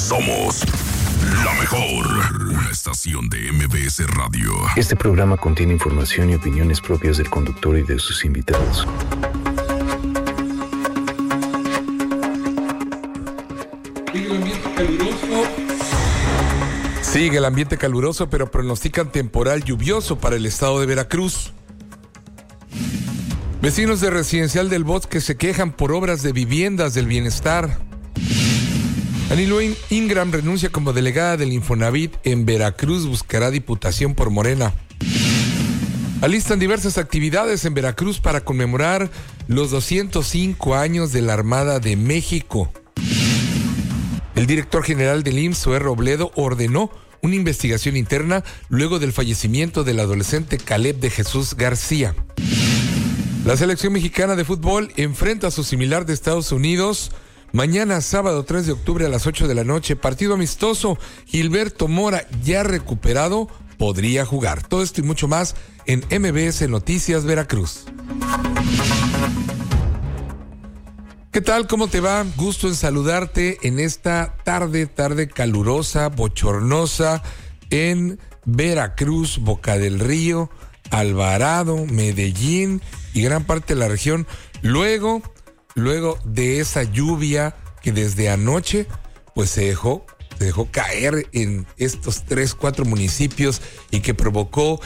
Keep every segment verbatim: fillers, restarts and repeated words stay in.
Somos la mejor, una estación de M B S Radio. Este programa contiene información y opiniones propias del conductor y de sus invitados. Sigue el ambiente caluroso. Sigue el ambiente caluroso, pero pronostican temporal lluvioso para el estado de Veracruz. Vecinos de Residencial del Bosque se quejan por obras de viviendas del bienestar. Annie Luen Ingram renuncia como delegada del Infonavit en Veracruz, buscará diputación por Morena. Alistan diversas actividades en Veracruz para conmemorar los doscientos cinco años de la Armada de México. El director general del I M S S, Zoé Robledo, ordenó una investigación interna luego del fallecimiento del adolescente Caleb de Jesús García. La selección mexicana de fútbol enfrenta a su similar de Estados Unidos mañana, sábado tres de octubre a las ocho de la noche. Partido amistoso. Gilberto Mora, ya recuperado, podría jugar. Todo esto y mucho más en M B S Noticias Veracruz. ¿Qué tal? ¿Cómo te va? Gusto en saludarte en esta tarde, tarde calurosa, bochornosa en Veracruz, Boca del Río, Alvarado, Medellín y gran parte de la región. Luego, luego de esa lluvia que desde anoche, pues se dejó, se dejó caer en estos tres, cuatro municipios y que provocó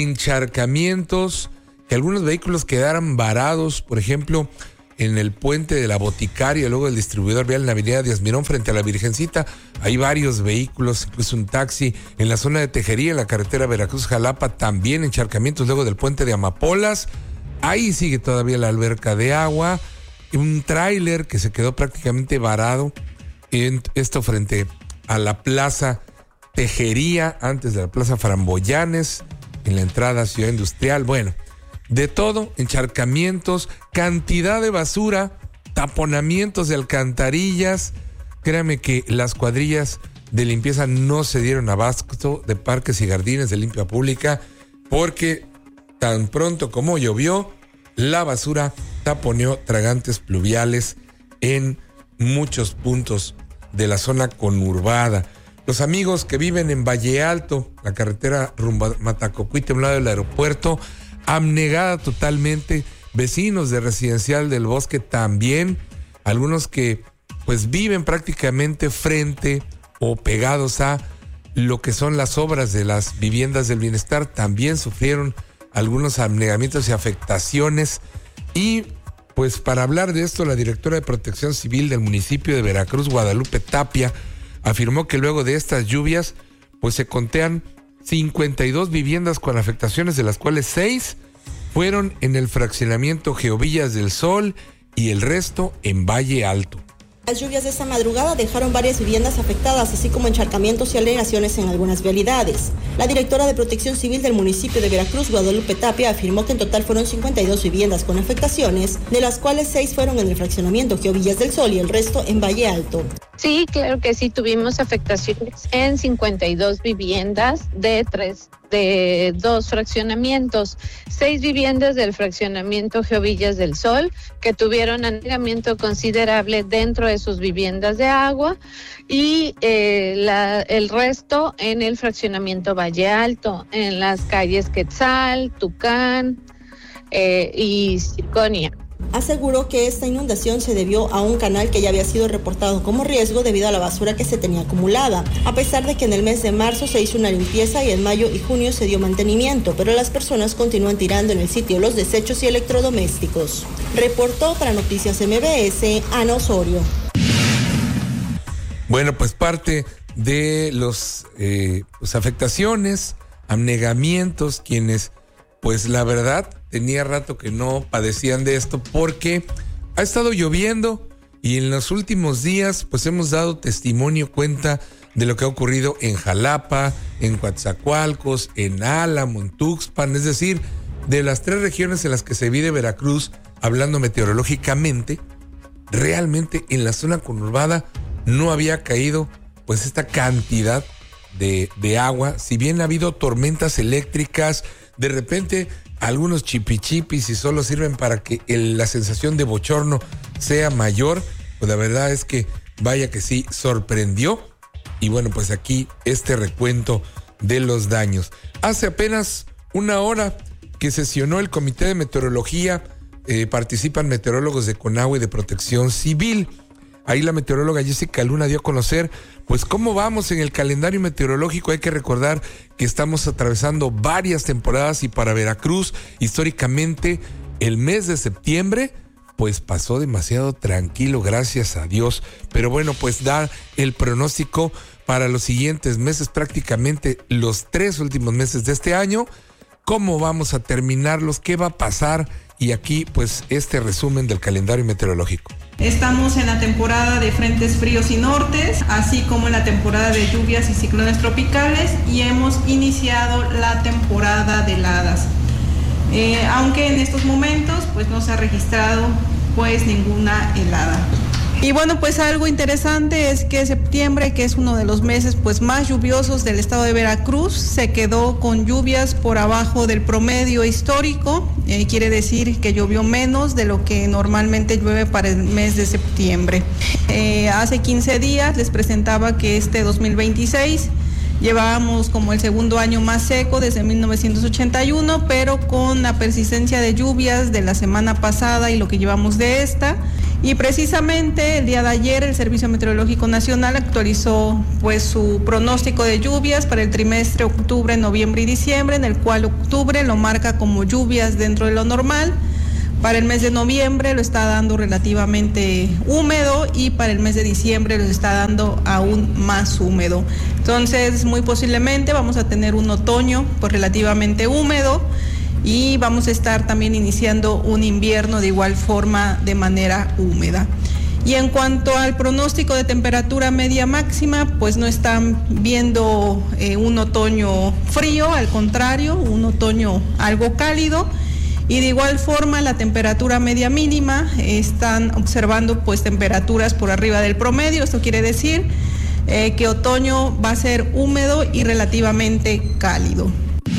encharcamientos, que algunos vehículos quedaran varados, por ejemplo, en el puente de la Boticaria, luego el distribuidor vial en la avenida Díaz Mirón frente a la Virgencita. Hay varios vehículos, incluso un taxi. En la zona de Tejería, en la carretera Veracruz-Jalapa, también encharcamientos luego del puente de Amapolas. Ahí sigue todavía la alberca de agua. Un tráiler que se quedó prácticamente varado, en esto frente a la plaza Tejería, antes de la plaza Framboyanes, en la entrada a Ciudad Industrial. Bueno, de todo, encharcamientos, cantidad de basura, taponamientos de alcantarillas. Créame que las cuadrillas de limpieza no se dieron abasto de parques y jardines de limpia pública, porque tan pronto como llovió, la basura taponeó tragantes pluviales en muchos puntos de la zona conurbada. Los amigos que viven en Valle Alto, la carretera rumbo a Matacocuite, a un lado del aeropuerto, abnegada totalmente. Vecinos de Residencial del Bosque también, algunos que pues viven prácticamente frente o pegados a lo que son las obras de las viviendas del bienestar, también sufrieron algunos abnegamientos y afectaciones. Y pues para hablar de esto, la directora de Protección Civil del municipio de Veracruz, Guadalupe Tapia, afirmó que luego de estas lluvias pues se contean cincuenta y dos viviendas con afectaciones, de las cuales seis fueron en el fraccionamiento Geovillas del Sol y el resto en Valle Alto. Las lluvias de esta madrugada dejaron varias viviendas afectadas, así como encharcamientos y alegaciones en algunas vialidades. La directora de Protección Civil del municipio de Veracruz, Guadalupe Tapia, afirmó que en total fueron cincuenta y dos viviendas con afectaciones, de las cuales seis fueron en el fraccionamiento Geovillas del Sol y el resto en Valle Alto. Sí, claro que sí, tuvimos afectaciones en cincuenta y dos viviendas de tres, de dos fraccionamientos, seis viviendas del fraccionamiento Geovillas del Sol, que tuvieron anegamiento considerable dentro de sus viviendas de agua, y eh, la, el resto en el fraccionamiento Valle Alto, en las calles Quetzal, Tucán eh, y Circonia. Aseguró que esta inundación se debió a un canal que ya había sido reportado como riesgo debido a la basura que se tenía acumulada, a pesar de que en el mes de marzo se hizo una limpieza y en mayo y junio se dio mantenimiento, pero las personas continúan tirando en el sitio los desechos y electrodomésticos. Reportó para Noticias M B S, Ana Osorio. Bueno, pues parte de los eh, pues afectaciones, abnegamientos, quienes pues la verdad tenía rato que no padecían de esto, porque ha estado lloviendo y en los últimos días pues hemos dado testimonio, cuenta de lo que ha ocurrido en Jalapa, en Coatzacoalcos, en Álamo, en Tuxpan, es decir, de las tres regiones en las que se divide Veracruz, hablando meteorológicamente, realmente en la zona conurbada no había caído pues esta cantidad de, de agua. Si bien ha habido tormentas eléctricas, de repente algunos chipichipis y solo sirven para que el, la sensación de bochorno sea mayor, pues la verdad es que vaya que sí, sorprendió Y bueno, pues aquí este recuento de los daños. Hace apenas una hora que sesionó el Comité de Meteorología, eh, participan meteorólogos de CONAGUA y de Protección Civil. Ahí la meteoróloga Jessica Luna dio a conocer pues cómo vamos en el calendario meteorológico. Hay que recordar que estamos atravesando varias temporadas y para Veracruz, históricamente, el mes de septiembre pues pasó demasiado tranquilo, gracias a Dios. Pero bueno, pues da el pronóstico para los siguientes meses, prácticamente los tres últimos meses de este año. ¿Cómo vamos a terminarlos? ¿Qué va a pasar? Y aquí pues este resumen del calendario meteorológico. Estamos en la temporada de frentes fríos y nortes, así como en la temporada de lluvias y ciclones tropicales, y hemos iniciado la temporada de heladas. Eh, aunque en estos momentos pues no se ha registrado pues ninguna helada. Y bueno, pues algo interesante es que septiembre, que es uno de los meses pues más lluviosos del estado de Veracruz, se quedó con lluvias por abajo del promedio histórico. Eh, quiere decir que llovió menos de lo que normalmente llueve para el mes de septiembre. Eh, hace quince días les presentaba que este dos mil veintiséis llevábamos como el segundo año más seco desde mil novecientos ochenta y uno, pero con la persistencia de lluvias de la semana pasada y lo que llevamos de esta. Y precisamente el día de ayer el Servicio Meteorológico Nacional actualizó pues su pronóstico de lluvias para el trimestre octubre, noviembre y diciembre, en el cual octubre lo marca como lluvias dentro de lo normal. Para el mes de noviembre lo está dando relativamente húmedo y para el mes de diciembre lo está dando aún más húmedo. Entonces, muy posiblemente vamos a tener un otoño pues relativamente húmedo y vamos a estar también iniciando un invierno de igual forma de manera húmeda. Y en cuanto al pronóstico de temperatura media máxima, pues no están viendo eh, un otoño frío, al contrario, un otoño algo cálido. Y de igual forma la temperatura media mínima, están observando pues temperaturas por arriba del promedio. Esto quiere decir eh, que otoño va a ser húmedo y relativamente cálido.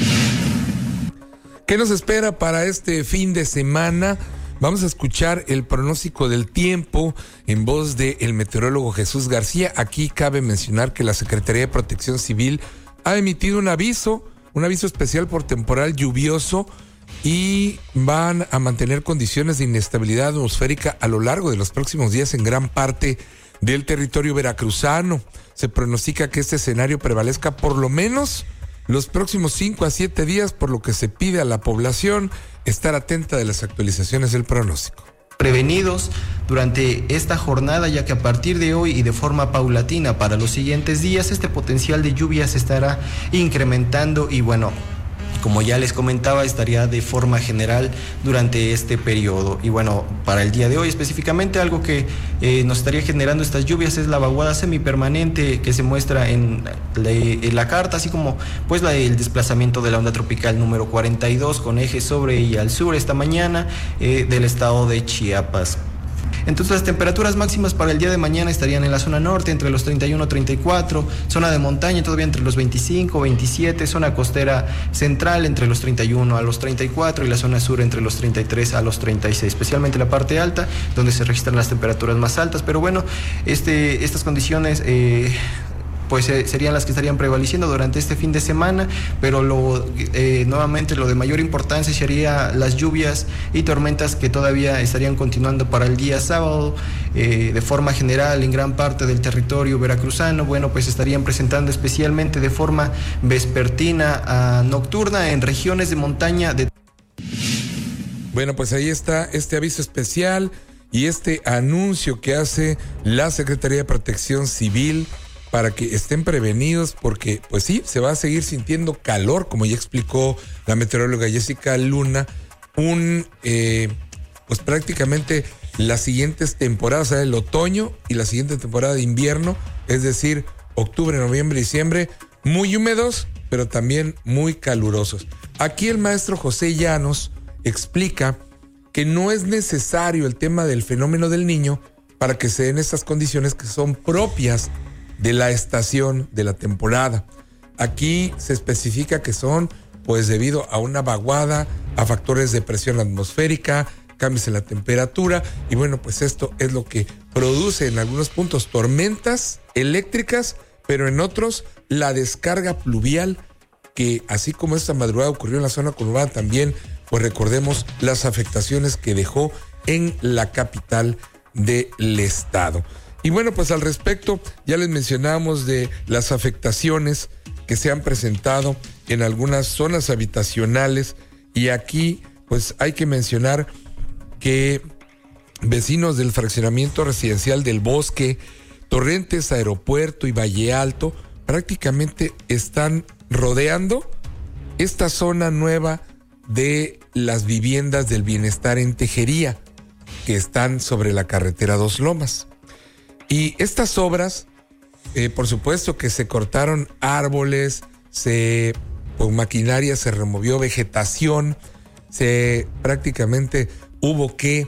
¿Qué nos espera para este fin de semana? Vamos a escuchar el pronóstico del tiempo en voz del meteorólogo Jesús García. Aquí cabe mencionar que la Secretaría de Protección Civil ha emitido un aviso, un aviso especial por temporal lluvioso, y van a mantener condiciones de inestabilidad atmosférica a lo largo de los próximos días en gran parte del territorio veracruzano. Se pronostica que este escenario prevalezca por lo menos los próximos cinco a siete días, por lo que se pide a la población estar atenta de las actualizaciones del pronóstico. Prevenidos durante esta jornada, ya que a partir de hoy y de forma paulatina para los siguientes días, este potencial de lluvias se estará incrementando y bueno, como ya les comentaba, estaría de forma general durante este periodo. Y bueno, para el día de hoy específicamente, algo que eh, nos estaría generando estas lluvias es la vaguada semipermanente que se muestra en la, en la carta, así como pues la, el desplazamiento de la onda tropical número cuarenta y dos con eje sobre y al sur esta mañana eh, del estado de Chiapas. Entonces las temperaturas máximas para el día de mañana estarían en la zona norte entre los treinta y uno a treinta y cuatro, zona de montaña todavía entre los veinticinco, veintisiete, zona costera central entre los treinta y uno a los treinta y cuatro y la zona sur entre los treinta y tres a los treinta y seis, especialmente la parte alta donde se registran las temperaturas más altas. Pero bueno, este, estas condiciones eh, pues eh, serían las que estarían prevaleciendo durante este fin de semana, pero lo eh, nuevamente lo de mayor importancia sería las lluvias y tormentas que todavía estarían continuando para el día sábado, eh, de forma general en gran parte del territorio veracruzano. Bueno, pues estarían presentando especialmente de forma vespertina a nocturna en regiones de montaña. De... Bueno, pues ahí está este aviso especial y este anuncio que hace la Secretaría de Protección Civil para que estén prevenidos, porque pues sí, se va a seguir sintiendo calor, como ya explicó la meteoróloga Jessica Luna, un eh, pues prácticamente las siguientes temporadas, o sea, el otoño y la siguiente temporada de invierno, es decir, octubre, noviembre, diciembre, muy húmedos, pero también muy calurosos. Aquí el maestro José Llanos explica que no es necesario el tema del fenómeno del Niño para que se den estas condiciones que son propias de la estación, de la temporada. Aquí se especifica que son pues debido a una vaguada, a factores de presión atmosférica, cambios en la temperatura, y bueno, pues esto es lo que produce en algunos puntos tormentas eléctricas, pero en otros la descarga pluvial, que así como esta madrugada ocurrió en la zona conurbada, también, pues recordemos las afectaciones que dejó en la capital del estado. Y bueno, pues al respecto, ya les mencionábamos de las afectaciones que se han presentado en algunas zonas habitacionales, y aquí pues hay que mencionar que vecinos del fraccionamiento residencial del Bosque, Torrentes, Aeropuerto y Valle Alto prácticamente están rodeando esta zona nueva de las viviendas del bienestar en Tejería, que están sobre la carretera Dos Lomas. Y estas obras, eh, por supuesto que se cortaron árboles, se, con maquinaria se removió vegetación, se prácticamente hubo que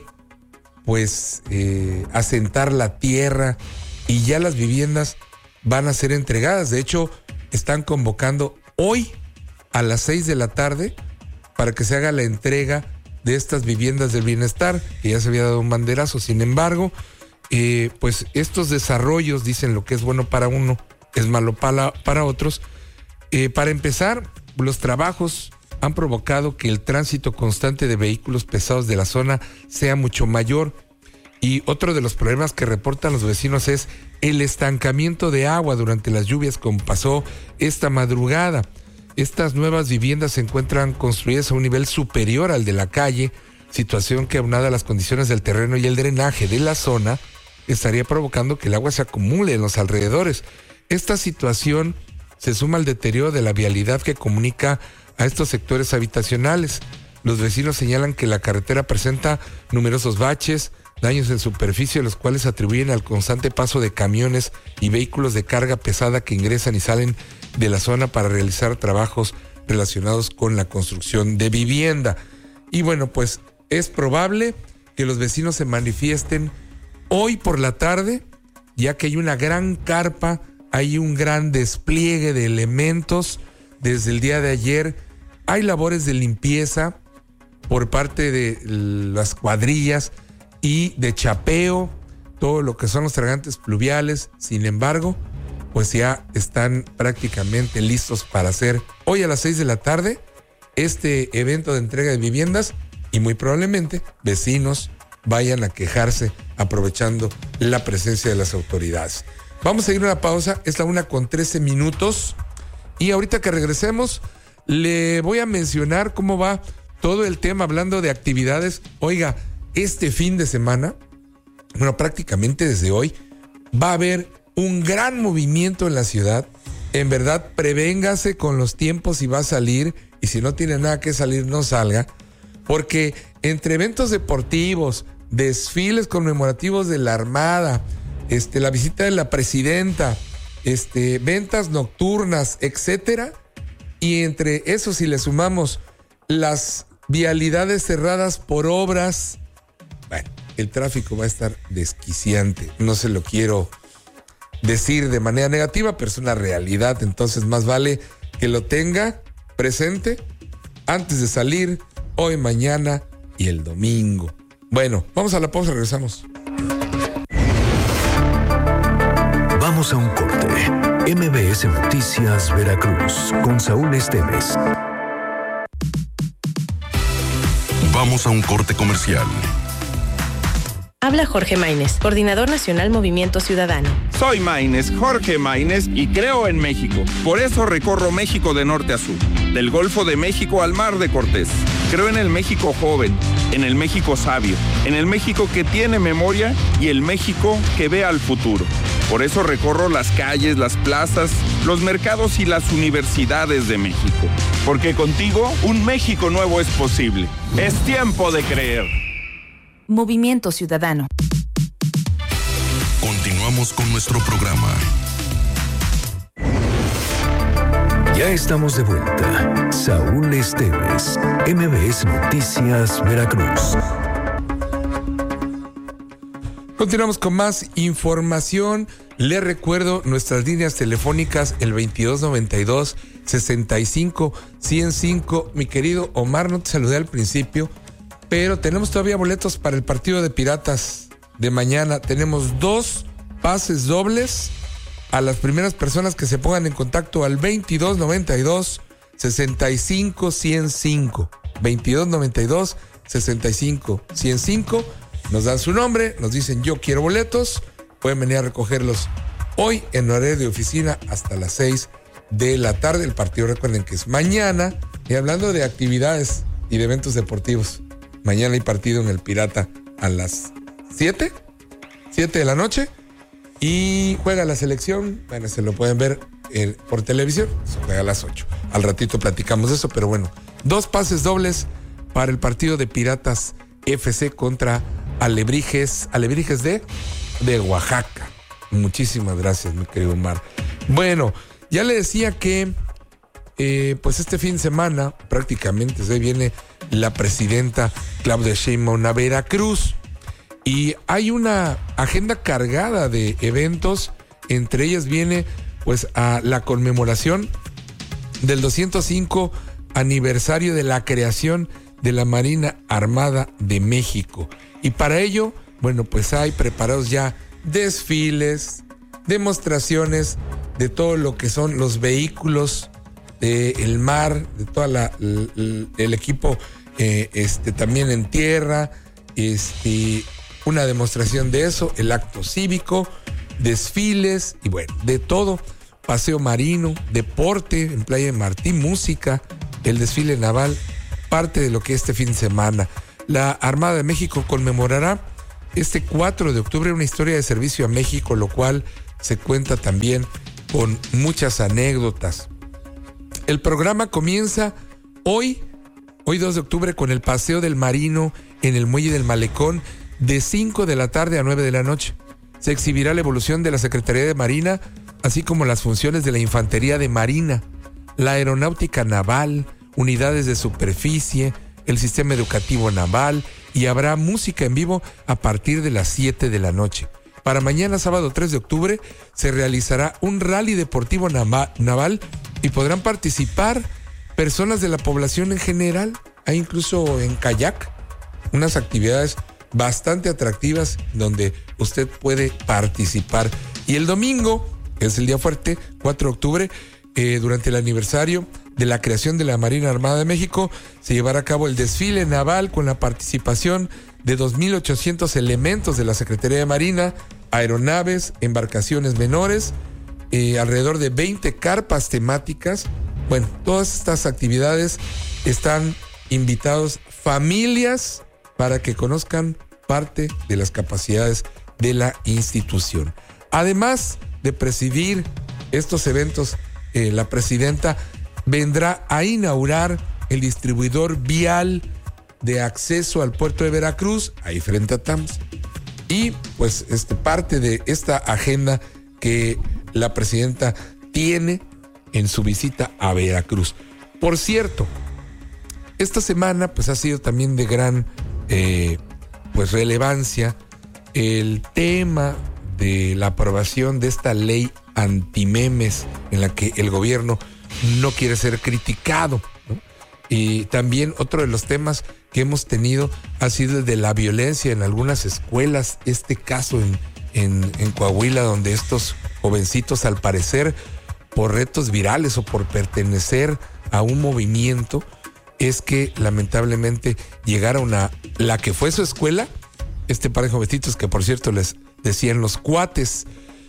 pues eh, asentar la tierra, y ya las viviendas van a ser entregadas. De hecho, están convocando hoy a las seis de la tarde para que se haga la entrega de estas viviendas del bienestar, que ya se había dado un banderazo. Sin embargo, eh, pues estos desarrollos dicen lo que es bueno para uno es malo para, para otros. Eh, para empezar, los trabajos han provocado que el tránsito constante de vehículos pesados de la zona sea mucho mayor. Y otro de los problemas que reportan los vecinos es el estancamiento de agua durante las lluvias, como pasó esta madrugada. Estas nuevas viviendas se encuentran construidas a un nivel superior al de la calle, situación que, aunada a las condiciones del terreno y el drenaje de la zona, estaría provocando que el agua se acumule en los alrededores. Esta situación se suma al deterioro de la vialidad que comunica a estos sectores habitacionales. Los vecinos señalan que la carretera presenta numerosos baches, daños en superficie, los cuales atribuyen al constante paso de camiones y vehículos de carga pesada que ingresan y salen de la zona para realizar trabajos relacionados con la construcción de vivienda. Y bueno, pues es probable que los vecinos se manifiesten hoy por la tarde, ya que hay una gran carpa, hay un gran despliegue de elementos desde el día de ayer. Hay labores de limpieza por parte de las cuadrillas y de chapeo, todo lo que son los dragantes pluviales. Sin embargo, pues ya están prácticamente listos para hacer hoy a las seis de la tarde este evento de entrega de viviendas, y muy probablemente vecinos vayan a quejarse aprovechando la presencia de las autoridades. Vamos a ir a una pausa, es la una con trece minutos, y ahorita que regresemos le voy a mencionar cómo va todo el tema hablando de actividades. Oiga, este fin de semana, bueno, prácticamente desde hoy, va a haber un gran movimiento en la ciudad. En verdad, prevéngase con los tiempos si va a salir, y si no tiene nada que salir, no salga, porque entre eventos deportivos, desfiles conmemorativos de la Armada, este, la visita de la presidenta, este, ventas nocturnas, etcétera, y entre eso, si le sumamos las vialidades cerradas por obras, bueno, el tráfico va a estar desquiciante. No se lo quiero decir de manera negativa, pero es una realidad. Entonces más vale que lo tenga presente antes de salir hoy, mañana y el domingo. Bueno, vamos a la pausa, regresamos. Vamos a un corte. M B S Noticias Veracruz con Saúl Esteves. Vamos a un corte comercial. Habla Jorge Maínez, Coordinador Nacional Movimiento Ciudadano. Soy Maínez, Jorge Maínez, y creo en México. Por eso recorro México de norte a sur, del Golfo de México al Mar de Cortés. Creo en el México joven, en el México sabio, en el México que tiene memoria y el México que ve al futuro. Por eso recorro las calles, las plazas, los mercados y las universidades de México. Porque contigo, un México nuevo es posible. Es tiempo de creer. Movimiento Ciudadano. Continuamos con nuestro programa. Ya estamos de vuelta. Saúl Esteves, M B S Noticias Veracruz. Continuamos con más información. Les recuerdo nuestras líneas telefónicas, el veintidós noventa y dos, sesenta y cinco, ciento cinco. Mi querido Omar, no te saludé al principio, pero tenemos todavía boletos para el partido de Piratas de mañana. Tenemos dos pases dobles a las primeras personas que se pongan en contacto al veintidós noventa y dos sesenta y cinco ciento cinco. veintidós noventa y dos sesenta y cinco ciento cinco. Nos dan su nombre, nos dicen yo quiero boletos. Pueden venir a recogerlos hoy en horario de oficina hasta las seis de la tarde. El partido, recuerden que es mañana. Y hablando de actividades y de eventos deportivos, mañana hay partido en el Pirata a las siete, siete de la noche. Y juega la selección. Bueno, se lo pueden ver eh, por televisión. Se juega a las ocho. Al ratito platicamos de eso, pero bueno. Dos pases dobles para el partido de Piratas F C contra Alebrijes. Alebrijes de, de Oaxaca. Muchísimas gracias, mi querido Omar. Bueno, ya le decía que eh, pues este fin de semana prácticamente se viene la presidenta Claudia Sheinbaum a Veracruz. Y hay una agenda cargada de eventos, entre ellas viene pues a la conmemoración del doscientos cinco aniversario de la creación de la Marina Armada de México. Y para ello, bueno, pues hay preparados ya desfiles, demostraciones de todo lo que son los vehículos del mar, de todo el, el equipo eh, este, también en tierra, este... una demostración de eso, el acto cívico, desfiles y bueno, de todo, paseo marino, deporte en Playa de Martín, música, el desfile naval, parte de lo que este fin de semana. La Armada de México conmemorará este cuatro de octubre una historia de servicio a México, lo cual se cuenta también con muchas anécdotas. El programa comienza hoy, hoy dos de octubre, con el paseo del marino en el muelle del Malecón, de cinco de la tarde a nueve de la noche. Se exhibirá la evolución de la Secretaría de Marina, así como las funciones de la Infantería de Marina, la Aeronáutica Naval, unidades de superficie, el sistema educativo naval, y habrá música en vivo a partir de las siete de la noche. Para mañana, sábado tres de octubre, se realizará un rally deportivo nama- naval y podrán participar personas de la población en general. Hay incluso en kayak unas actividades bastante atractivas donde usted puede participar. Y el domingo, que es el día fuerte, cuatro de octubre, eh, durante el aniversario de la creación de la Marina Armada de México, se llevará a cabo el desfile naval con la participación de dos mil ochocientos elementos de la Secretaría de Marina, aeronaves, embarcaciones menores, eh, alrededor de veinte carpas temáticas. Bueno, todas estas actividades están invitados familias para que conozcan parte de las capacidades de la institución. Además de presidir estos eventos, eh, la presidenta vendrá a inaugurar el distribuidor vial de acceso al puerto de Veracruz, ahí frente a T A M S. Y pues este, parte de esta agenda que la presidenta tiene en su visita a Veracruz. Por cierto, esta semana pues ha sido también de gran eh, pues relevancia el tema de la aprobación de esta ley antimemes en la que el gobierno no quiere ser criticado, ¿no? Y también otro de los temas que hemos tenido ha sido el de la violencia en algunas escuelas. Este caso en, en, en Coahuila, donde estos jovencitos, al parecer por retos virales o por pertenecer a un movimiento, es que lamentablemente llegaron a la que fue su escuela, este par de jovencitos que por cierto les decían los cuates,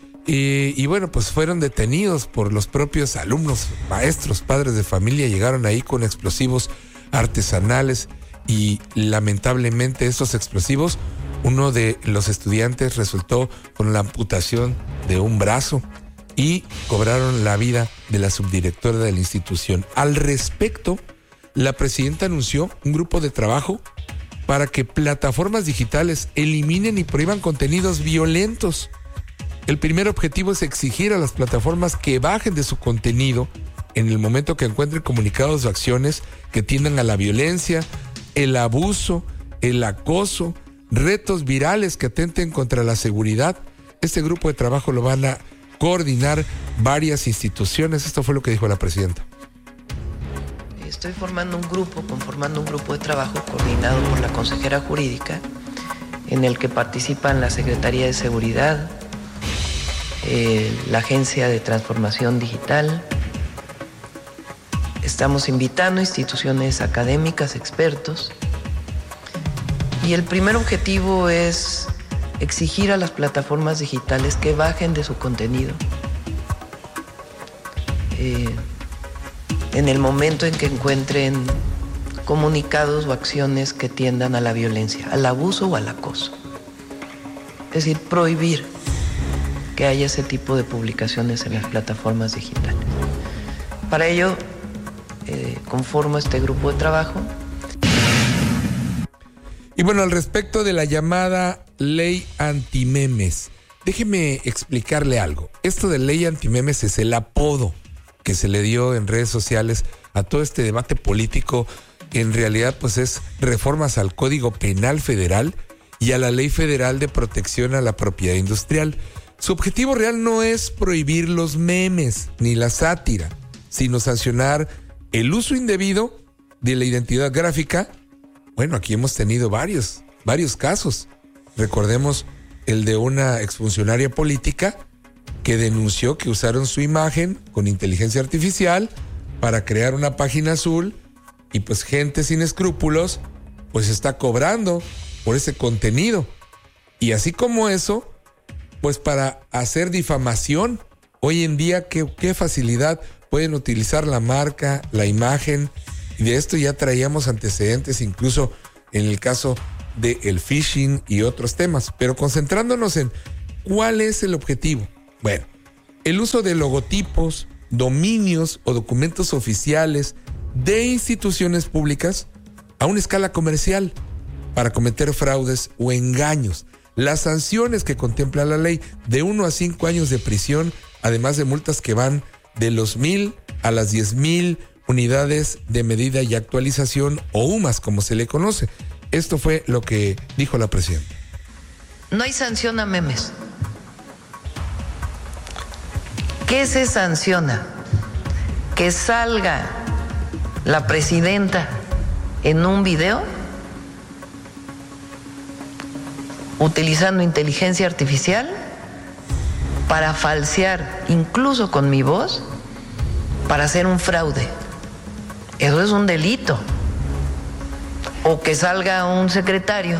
y, y bueno, pues fueron detenidos por los propios alumnos, maestros, padres de familia. Llegaron ahí con explosivos artesanales y lamentablemente estos explosivos, uno de los estudiantes resultó con la amputación de un brazo y cobraron la vida de la subdirectora de la institución. Al respecto, la presidenta anunció un grupo de trabajo para que plataformas digitales eliminen y prohíban contenidos violentos. El primer objetivo es exigir a las plataformas que bajen de su contenido en el momento que encuentren comunicados o acciones que tiendan a la violencia, el abuso, el acoso, retos virales que atenten contra la seguridad. Este grupo de trabajo lo van a coordinar varias instituciones. Esto fue lo que dijo la presidenta. Estoy formando un grupo, conformando un grupo de trabajo coordinado por la consejera jurídica, en el que participan la Secretaría de Seguridad, eh, la Agencia de Transformación Digital. Estamos invitando a instituciones académicas, expertos. Y el primer objetivo es exigir a las plataformas digitales que bajen de su contenido eh, en el momento en que encuentren comunicados o acciones que tiendan a la violencia, al abuso o al acoso. Es decir, prohibir que haya ese tipo de publicaciones en las plataformas digitales. Para ello, eh, conformo este grupo de trabajo. Y bueno, al respecto de la llamada ley antimemes, déjeme explicarle algo. Esto de ley antimemes es el apodo que se le dio en redes sociales a todo este debate político. En realidad, pues es reformas al Código Penal Federal y a la Ley Federal de Protección a la Propiedad Industrial. Su objetivo real no es prohibir los memes ni la sátira, sino sancionar el uso indebido de la identidad gráfica. Bueno, aquí hemos tenido varios, varios casos. Recordemos el de una exfuncionaria política que denunció que usaron su imagen con inteligencia artificial para crear una página azul y pues gente sin escrúpulos pues está cobrando por ese contenido. Y así como eso, pues para hacer difamación, hoy en día qué, qué facilidad pueden utilizar la marca, la imagen. Y de esto ya traíamos antecedentes, incluso en el caso del phishing y otros temas. Pero concentrándonos en cuál es el objetivo. Bueno, el uso de logotipos, dominios o documentos oficiales de instituciones públicas a una escala comercial para cometer fraudes o engaños. Las sanciones que contempla la ley, de uno a cinco años de prisión, además de multas que van de los mil a las diez mil unidades de medida y actualización, o U M A S como se le conoce. Esto fue lo que dijo la presidenta. No hay sanción a memes. ¿Qué se sanciona? Que salga la presidenta en un video utilizando inteligencia artificial para falsear, incluso con mi voz, para hacer un fraude. Eso es un delito. O que salga un secretario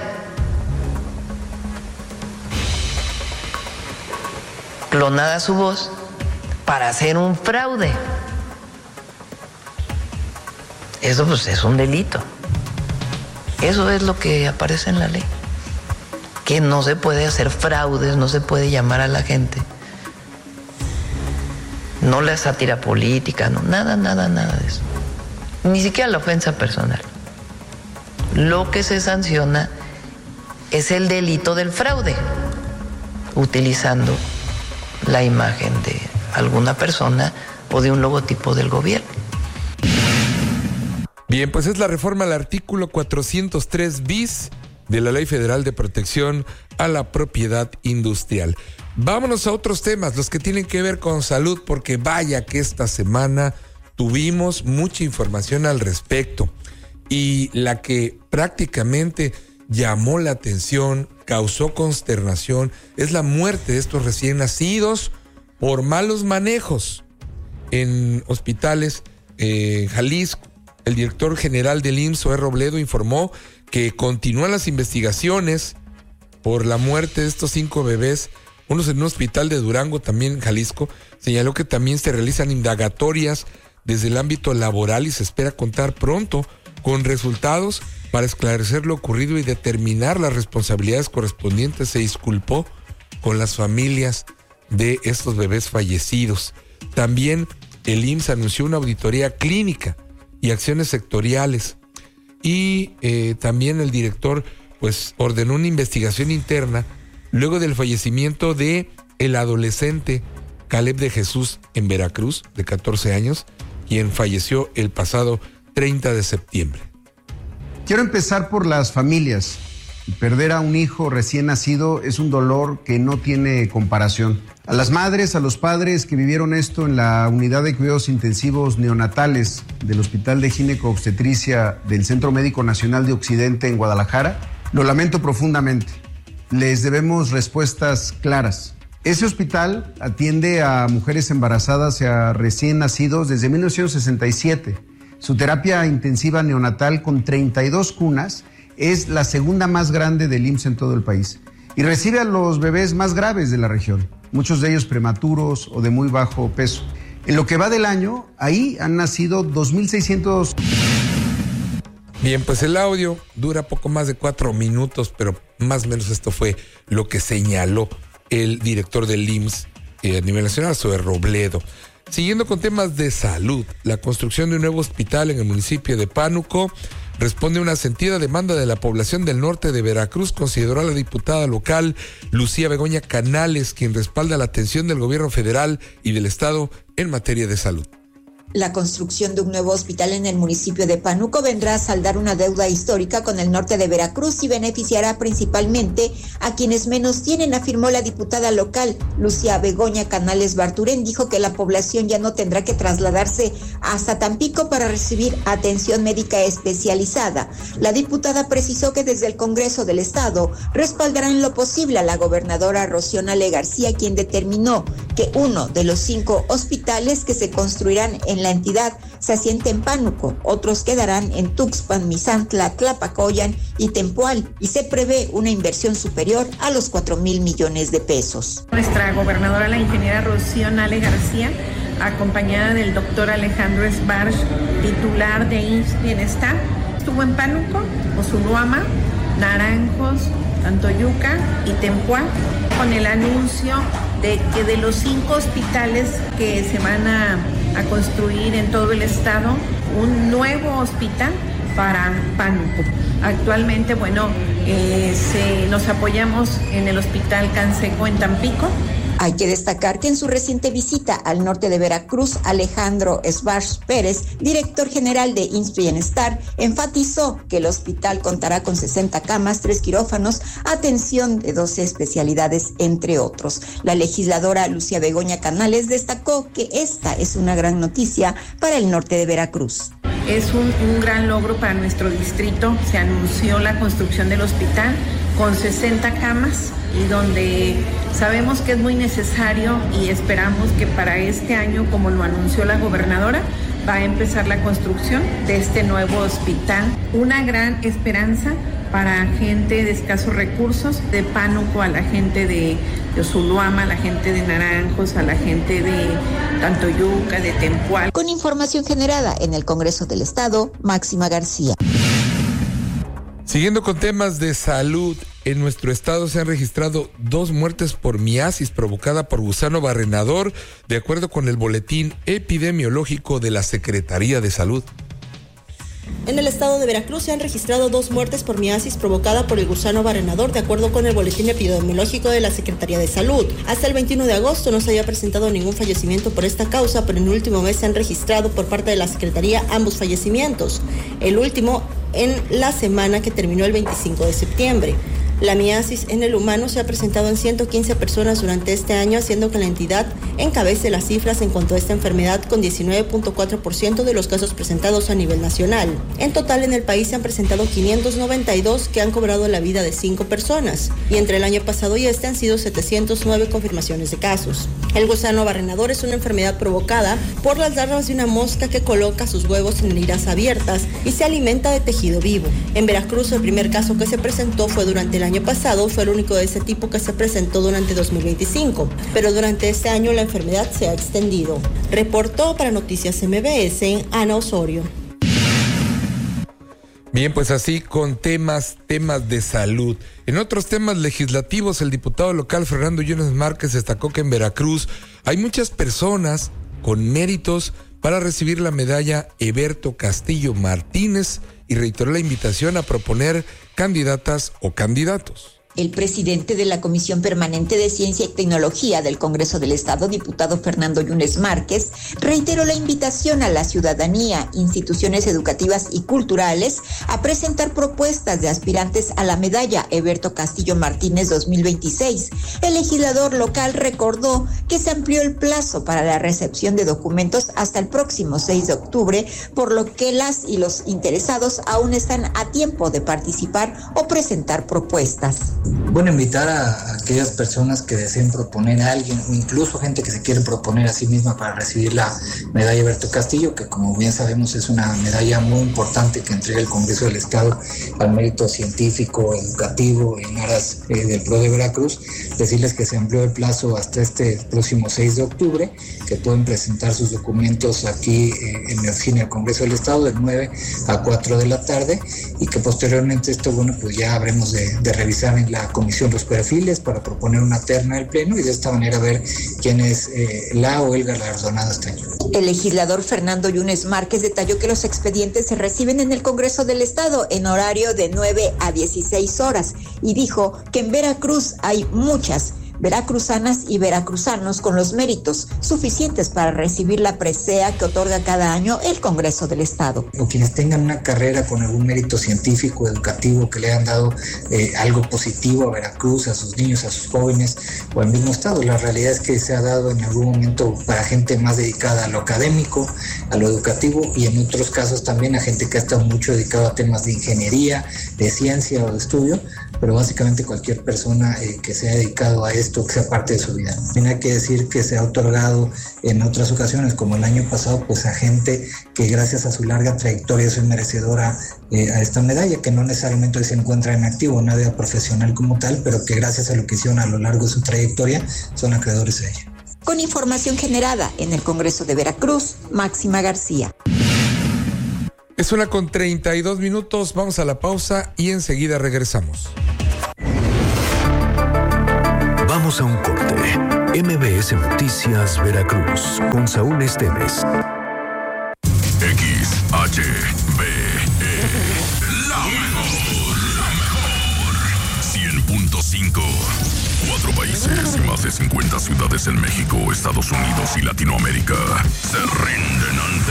clonada su voz para hacer un fraude. Eso pues es un delito. Eso es lo que aparece en la ley. Que no se puede hacer fraudes, no se puede llamar a la gente. No la sátira política, no, nada, nada, nada de eso. Ni siquiera la ofensa personal. Lo que se sanciona es el delito del fraude, utilizando la imagen de alguna persona o de un logotipo del gobierno. Bien, pues es la reforma al artículo cuatrocientos tres bis de la Ley Federal de Protección a la Propiedad Industrial. Vámonos a otros temas, los que tienen que ver con salud, porque vaya que esta semana tuvimos mucha información al respecto. Y la que prácticamente llamó la atención, causó consternación, es la muerte de estos recién nacidos por malos manejos en hospitales en eh, Jalisco. El director general del I M S S, Zoé Robledo, informó que continúan las investigaciones por la muerte de estos cinco bebés, unos en un hospital de Durango, también en Jalisco. Señaló que también se realizan indagatorias desde el ámbito laboral y se espera contar pronto con resultados para esclarecer lo ocurrido y determinar las responsabilidades correspondientes. Se disculpó con las familias de estos bebés fallecidos. También el I M S S anunció una auditoría clínica y acciones sectoriales. Y eh, también el director pues ordenó una investigación interna luego del fallecimiento de el adolescente Caleb de Jesús en Veracruz, de catorce años, quien falleció el pasado treinta de septiembre. Quiero empezar por las familias. Perder a un hijo recién nacido es un dolor que no tiene comparación. A las madres, a los padres que vivieron esto en la unidad de cuidados intensivos neonatales del Hospital de Gineco-Obstetricia del Centro Médico Nacional de Occidente en Guadalajara, lo lamento profundamente. Les debemos respuestas claras. Ese hospital atiende a mujeres embarazadas y a recién nacidos desde mil novecientos sesenta y siete. Su terapia intensiva neonatal con treinta y dos cunas es la segunda más grande del I M S S en todo el país y recibe a los bebés más graves de la región, muchos de ellos prematuros o de muy bajo peso. En lo que va del año, ahí han nacido dos mil seiscientos... Bien, pues el audio dura poco más de cuatro minutos, pero más o menos esto fue lo que señaló el director del I M S S eh, a nivel nacional, Zoe Robledo. Siguiendo con temas de salud, la construcción de un nuevo hospital en el municipio de Pánuco responde a una sentida demanda de la población del norte de Veracruz, consideró a la diputada local Lucía Begoña Canales, quien respalda la atención del gobierno federal y del estado en materia de salud. La construcción de un nuevo hospital en el municipio de Pánuco vendrá a saldar una deuda histórica con el norte de Veracruz y beneficiará principalmente a quienes menos tienen, afirmó la diputada local. Lucía Begoña Canales Barturén dijo que la población ya no tendrá que trasladarse hasta Tampico para recibir atención médica especializada. La diputada precisó que desde el Congreso del Estado respaldarán en lo posible a la gobernadora Rocío Nale García, quien determinó que uno de los cinco hospitales que se construirán en la entidad se asienta en Pánuco, otros quedarán en Tuxpan, Misantla, Tlapacoyan y Tempoal, y se prevé una inversión superior a los cuatro mil millones de pesos. Nuestra gobernadora, la ingeniera Rocío Nale García, acompañada del doctor Alejandro Esbarch, titular de I M S S Bienestar, estuvo en Pánuco, Ozuloama, Naranjos, Tantoyuca y Tempoal, con el anuncio de que de los cinco hospitales que se van a, a construir en todo el estado, un nuevo hospital para Pánuco. Actualmente, bueno, eh, se, nos apoyamos en el Hospital Canseco en Tampico. Hay que destacar que en su reciente visita al norte de Veracruz, Alejandro Esbarch Pérez, director general de I M S S Bienestar, enfatizó que el hospital contará con sesenta camas, tres quirófanos, atención de doce especialidades, entre otros. La legisladora Lucía Begoña Canales destacó que esta es una gran noticia para el norte de Veracruz. Es un, un gran logro para nuestro distrito. Se anunció la construcción del hospital con sesenta camas y donde sabemos que es muy necesario y esperamos que para este año, como lo anunció la gobernadora, va a empezar la construcción de este nuevo hospital. Una gran esperanza para gente de escasos recursos, de Pánuco, a la gente de, de Ozuloama, a la gente de Naranjos, a la gente de Tantoyuca, de Tempoal. Con información generada en el Congreso del Estado, Máxima García. Siguiendo con temas de salud, en nuestro estado se han registrado dos muertes por miasis provocada por gusano barrenador, de acuerdo con el boletín epidemiológico de la Secretaría de Salud. En el estado de Veracruz se han registrado dos muertes por miasis provocada por el gusano barrenador, de acuerdo con el boletín epidemiológico de la Secretaría de Salud. Hasta el veintiuno de agosto no se había presentado ningún fallecimiento por esta causa, pero en el último mes se han registrado por parte de la Secretaría ambos fallecimientos. El último en la semana que terminó el veinticinco de septiembre. La miasis en el humano se ha presentado en ciento quince personas durante este año, haciendo que la entidad encabece las cifras en cuanto a esta enfermedad con diecinueve punto cuatro por ciento de los casos presentados a nivel nacional. En total en el país se han presentado quinientos noventa y dos que han cobrado la vida de cinco personas y entre el año pasado y este han sido setecientos nueve confirmaciones de casos. El gusano barrenador es una enfermedad provocada por las larvas de una mosca que coloca sus huevos en heridas abiertas y se alimenta de tejido vivo. En Veracruz el primer caso que se presentó fue durante el año pasado, fue el único de ese tipo que se presentó durante dos mil veinticinco, pero durante este año la enfermedad se ha extendido. Reportó para Noticias M B S Ana Osorio. Bien, pues así con temas, temas de salud. En otros temas legislativos, el diputado local Fernando Yunes Márquez destacó que en Veracruz hay muchas personas con méritos para recibir la medalla Eberto Castillo Martínez y reiteró la invitación a proponer candidatas o candidatos. El presidente de la Comisión Permanente de Ciencia y Tecnología del Congreso del Estado, diputado Fernando Yunes Márquez, reiteró la invitación a la ciudadanía, instituciones educativas y culturales a presentar propuestas de aspirantes a la medalla Eberto Castillo Martínez dos mil veintiséis. El legislador local recordó que se amplió el plazo para la recepción de documentos hasta el próximo seis de octubre, por lo que las y los interesados aún están a tiempo de participar o presentar propuestas. Bueno, invitar a, a aquellas personas que deseen proponer a alguien, o incluso gente que se quiere proponer a sí misma para recibir la medalla Alberto Castillo, que como bien sabemos es una medalla muy importante que entrega el Congreso del Estado al mérito científico, educativo, en aras eh, del P R O de Veracruz. Decirles que se amplió el plazo hasta este próximo seis de octubre, que pueden presentar sus documentos aquí eh, en mi oficina del Congreso del Estado de nueve a cuatro de la tarde, y que posteriormente esto, bueno, pues ya habremos de, de revisar en la comisión los perfiles para proponer una terna del Pleno y de esta manera ver quién es eh, la o el galardonado este año. El legislador Fernando Yunes Márquez detalló que los expedientes se reciben en el Congreso del Estado en horario de nueve a dieciséis horas y dijo que en Veracruz hay muchas veracruzanas y veracruzanos con los méritos suficientes para recibir la presea que otorga cada año el Congreso del Estado. O quienes tengan una carrera con algún mérito científico, educativo, que le hayan dado eh, algo positivo a Veracruz, a sus niños, a sus jóvenes o al mismo Estado. La realidad es que se ha dado en algún momento para gente más dedicada a lo académico, a lo educativo, y en otros casos también a gente que ha estado mucho dedicada a temas de ingeniería, de ciencia o de estudio, pero básicamente cualquier persona eh, que se haya dedicado a esto, que sea parte de su vida. También hay que decir que se ha otorgado en otras ocasiones, como el año pasado, pues a gente que gracias a su larga trayectoria es merecedora eh, a esta medalla, que no necesariamente hoy se encuentra en activo, una vida profesional como tal, pero que gracias a lo que hicieron a lo largo de su trayectoria son acreedores a ella. Con información generada en el Congreso de Veracruz, Máxima García. Es una con treinta y dos minutos, vamos a la pausa y enseguida regresamos. Vamos a un corte. M B S Noticias Veracruz con Saúl Esteves. X H B E, la mejor, la mejor. cien punto cinco. Cuatro países y más de cincuenta ciudades en México, Estados Unidos y Latinoamérica se